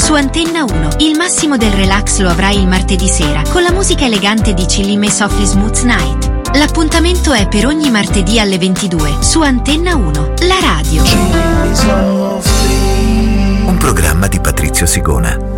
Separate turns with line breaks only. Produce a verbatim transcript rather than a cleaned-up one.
Su Antenna uno, il massimo del relax lo avrai il martedì sera, con la musica elegante di Chillim e Softly Smooth Night. L'appuntamento è per ogni martedì alle ventidue, su Antenna uno, la radio.
Un programma di Patrizio Sigona.